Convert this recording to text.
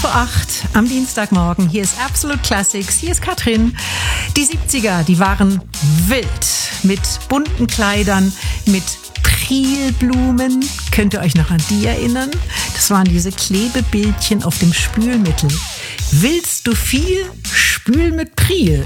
8 am Dienstagmorgen. Hier ist Absolute Classics. Hier ist Katrin. Die 70er, die waren wild. Mit bunten Kleidern, mit Prilblumen. Könnt ihr euch noch an die erinnern? Das waren diese Klebebildchen auf dem Spülmittel. Willst du viel? Spül mit Pril.